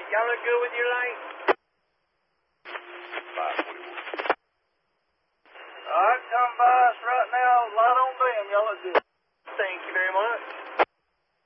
Y'all look good with your light? 521. All right, come by us right now. Light on them. Y'all look good. Thank you very much.